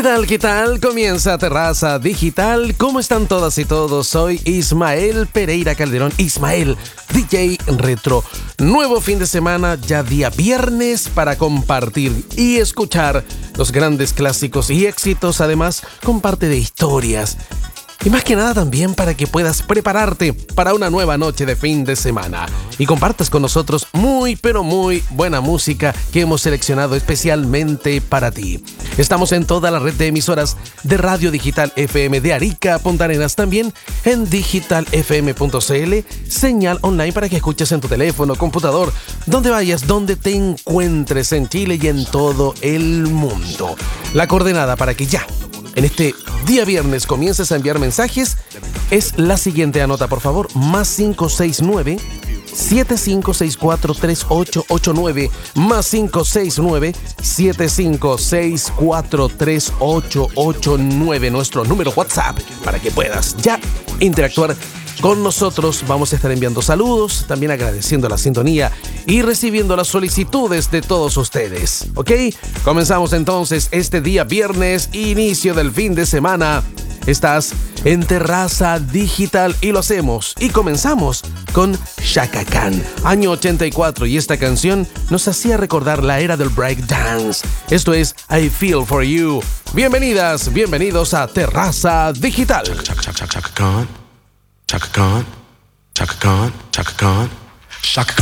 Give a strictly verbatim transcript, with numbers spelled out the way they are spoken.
tal? ¿Qué tal? Comienza Terraza Digital. ¿Cómo están todas y todos? Soy Ismael Pereira Calderón. Ismael, D J Retro. Nuevo fin de semana, ya día viernes, para compartir y escuchar los grandes clásicos y éxitos. Además, comparte de historias. Y más que nada también para que puedas prepararte para una nueva noche de fin de semana. Y compartas con nosotros muy pero muy buena música que hemos seleccionado especialmente para ti. Estamos en toda la red de emisoras de Radio Digital F M de Arica, Punta Arenas, también en digital f m punto c l, señal online para que escuches en tu teléfono, computador, donde vayas, donde te encuentres en Chile y en todo el mundo. La coordenada para que ya en este día viernes comiences a enviar mensajes es la siguiente. Anota por favor: más cinco seis nueve, siete cinco seis cuatro, tres ocho ocho nueve, más cinco seis nueve, siete cinco seis cuatro, tres ocho ocho nueve, nuestro número WhatsApp, para que puedas ya interactuar con nosotros. Vamos a estar enviando saludos, también agradeciendo la sintonía y recibiendo las solicitudes de todos ustedes. ¿Ok? Comenzamos entonces este día viernes, inicio del fin de semana. Estás en Terraza Digital y lo hacemos y comenzamos con Chaka Khan, año ochenta y cuatro, y esta canción nos hacía recordar la era del breakdance. Esto es I Feel For You. Bienvenidas, bienvenidos a Terraza Digital. Chaka, Chaka, Chaka, Chaka Khan. Chaka Khan, Chaka Khan, Chaka Khan, Chaka Khan.